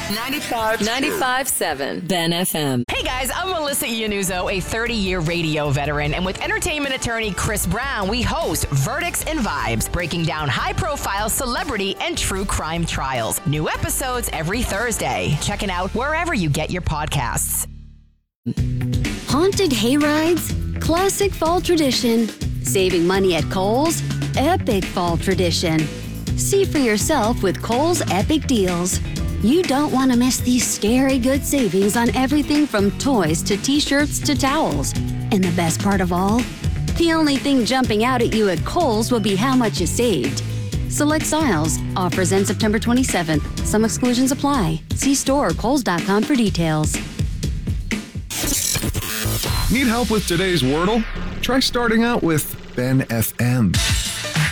95.7 Ben FM. Hey guys, I'm Melissa Iannuzzo, a 30-year radio veteran, and with entertainment attorney Chris Brown, we host Verdicts and Vibes, breaking down high-profile celebrity and true crime trials. New episodes every Thursday. Check it out wherever you get your podcasts. Haunted hayrides, classic fall tradition. Saving money at Kohl's, epic fall tradition. See for yourself with Kohl's Epic Deals. You don't want to miss these scary good savings on everything from toys to t-shirts to towels. And the best part of all? The only thing jumping out at you at Kohl's will be how much you saved. Select styles. Offers end September 27th. Some exclusions apply. See store or kohls.com for details. Need help with today's Wordle? Try starting out with Ben FM.